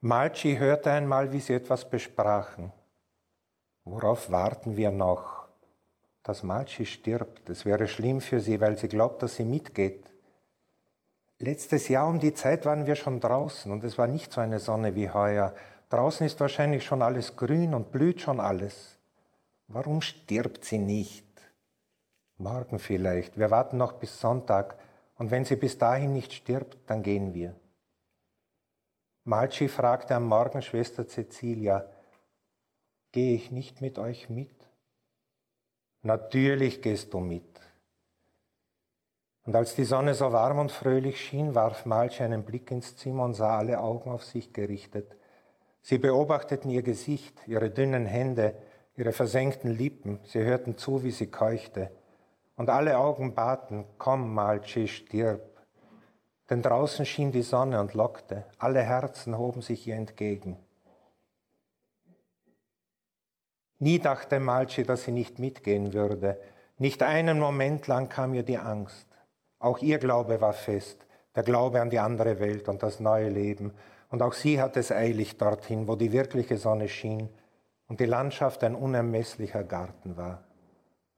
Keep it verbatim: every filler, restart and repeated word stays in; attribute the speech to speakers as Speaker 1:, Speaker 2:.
Speaker 1: Malchi hörte einmal, wie sie etwas besprachen. Worauf warten wir noch? Dass Malchi stirbt, das wäre schlimm für sie, weil sie glaubt, dass sie mitgeht. Letztes Jahr um die Zeit waren wir schon draußen und es war nicht so eine Sonne wie heuer. Draußen ist wahrscheinlich schon alles grün und blüht schon alles. Warum stirbt sie nicht? Morgen vielleicht. Wir warten noch bis Sonntag und wenn sie bis dahin nicht stirbt, dann gehen wir. Malchi fragte am Morgen Schwester Cecilia, gehe ich nicht mit euch mit? Natürlich gehst du mit. Und als die Sonne so warm und fröhlich schien, warf Malchi einen Blick ins Zimmer und sah alle Augen auf sich gerichtet. Sie beobachteten ihr Gesicht, ihre dünnen Hände, ihre versenkten Lippen. Sie hörten zu, wie sie keuchte. Und alle Augen baten, komm, Malchi, stirb. Denn draußen schien die Sonne und lockte. Alle Herzen hoben sich ihr entgegen. Nie dachte Malchi, dass sie nicht mitgehen würde. Nicht einen Moment lang kam ihr die Angst. Auch ihr Glaube war fest, der Glaube an die andere Welt und das neue Leben. Und auch sie hatte es eilig dorthin, wo die wirkliche Sonne schien und die Landschaft ein unermesslicher Garten war.